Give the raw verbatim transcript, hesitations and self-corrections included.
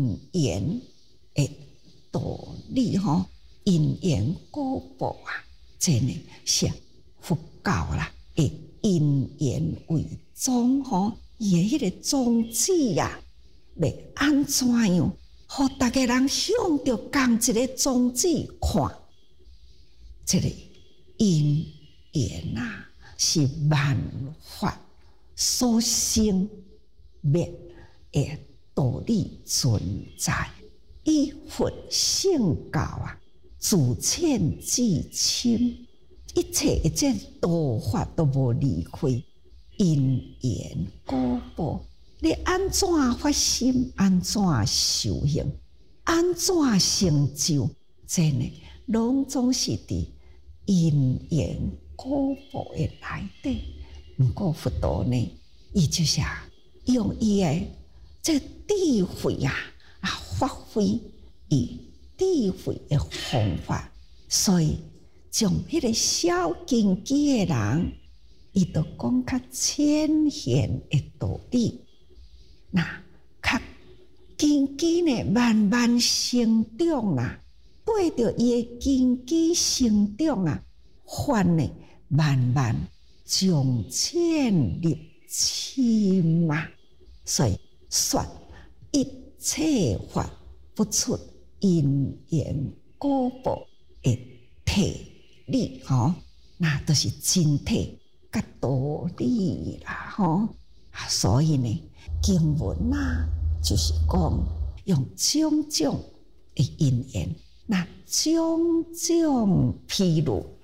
缘的道理吼，因缘果报啊，这呢是佛教啦，的因缘为宗吼，伊的迄个宗旨啊，要安怎样，互大家人向着共一个宗旨看，这个因缘啊，是万法所生灭的道理存在。以佛性教啊，自浅至深，一切一切道法都无离开因缘果报。你安怎发心，安怎修行，安怎成就，这呢，拢总是伫因缘果报的内底。不过佛陀呢，伊就是用伊的这智慧啊，啊发挥伊智慧的方法，所以将迄个小根基的人，伊就讲较浅显的道理。那较根基呢，慢慢成长啦，背着伊的根基成长啊，法呢慢慢从浅入深嘛。所以说一切法不出因缘果报的体理吼，那都是真体甲道理啦吼。所以呢，经文啊，就是讲用种种的因缘，那种种譬如